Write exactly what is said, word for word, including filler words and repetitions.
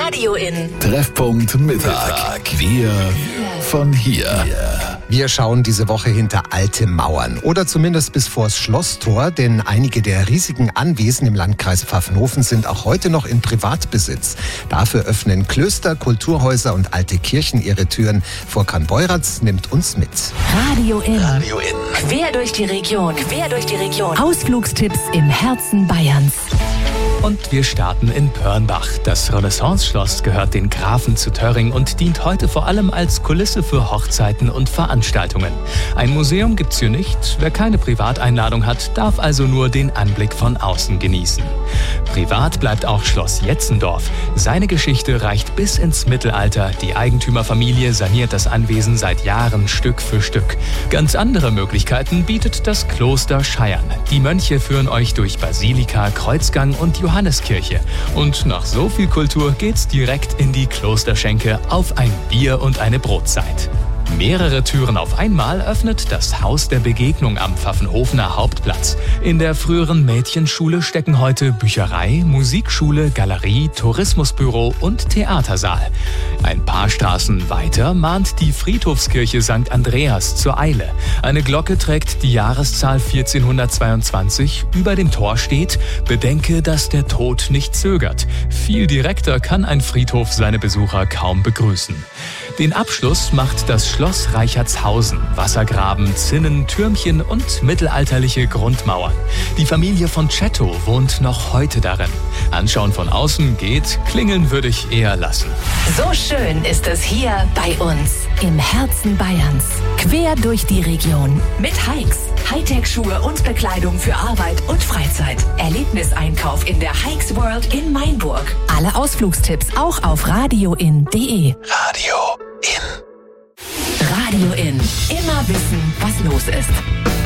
Radio in Treffpunkt Mittag. Wir von hier. Wir schauen diese Woche hinter alte Mauern oder zumindest bis vors Schlosstor, denn einige der riesigen Anwesen im Landkreis Pfaffenhofen sind auch heute noch in Privatbesitz. Dafür öffnen Klöster, Kulturhäuser und alte Kirchen ihre Türen. Vorkan Beuratz nimmt uns mit. Radio in. Radio in. Quer durch die Region. Quer durch die Region. Ausflugstipps im Herzen Bayerns. Und wir starten in Pörnbach. Das Renaissance-Schloss gehört den Grafen zu Töring und dient heute vor allem als Kulisse für Hochzeiten und Veranstaltungen. Ein Museum gibt's hier nicht. Wer keine Privateinladung hat, darf also nur den Anblick von außen genießen. Privat bleibt auch Schloss Jetzendorf. Seine Geschichte reicht bis ins Mittelalter. Die Eigentümerfamilie saniert das Anwesen seit Jahren Stück für Stück. Ganz andere Möglichkeiten bietet das Kloster Scheiern. Die Mönche führen euch durch Basilika, Kreuzgang und Johanneskirche. Und nach so viel Kultur geht's direkt in die Klosterschenke auf ein Bier und eine Brotzeit. Mehrere Türen auf einmal öffnet das Haus der Begegnung am Pfaffenhofener Hauptplatz. In der früheren Mädchenschule stecken heute Bücherei, Musikschule, Galerie, Tourismusbüro und Theatersaal. Ein paar Straßen weiter mahnt die Friedhofskirche Sankt Andreas zur Eile. Eine Glocke trägt die Jahreszahl vierzehnhundertzweiundzwanzig. Über dem Tor steht: Bedenke, dass der Tod nicht zögert. Viel direkter kann ein Friedhof seine Besucher kaum begrüßen. Den Abschluss macht das Schloss Reichertshausen. Wassergraben, Zinnen, Türmchen und mittelalterliche Grundmauern. Die Familie von Cetto wohnt noch heute darin. Anschauen von außen geht, klingeln würde ich eher lassen. So schön ist es hier bei uns im Herzen Bayerns. Quer durch die Region. Mit Hikes. Hightech-Schuhe und Bekleidung für Arbeit und Freizeit. Erlebniseinkauf in der Hikes World in Mainburg. Alle Ausflugstipps auch auf radioin punkt de. Radio in. Radio in. Immer wissen, was los ist.